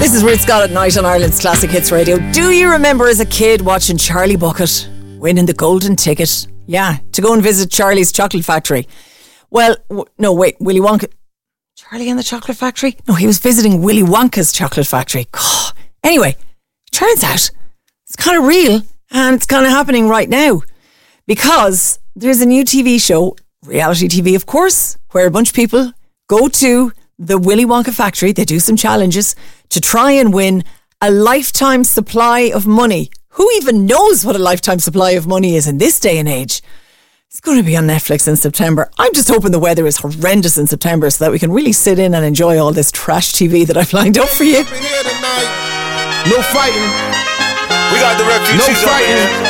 This is Ruth Scott at night on Ireland's Classic Hits Radio. Do you remember as a kid watching Charlie Bucket winning the golden ticket? Yeah, to go and visit Charlie's chocolate factory. Well, no, wait, Willy Wonka. Charlie and the Chocolate Factory? No, he was visiting Willy Wonka's chocolate factory. God. Anyway, turns out it's kind of real and it's kind of happening right now because there's a new TV show, reality TV, of course, where a bunch of people go to the Willy Wonka factory. They do some challenges to try and win a lifetime supply of money. Who even knows what a lifetime supply of money is in this day and age? It's going to be on Netflix in September. I'm just hoping the weather is horrendous in September so that we can really sit in and enjoy all this trash TV that I've lined up for you. No fighting. We got the refugees. No fighting.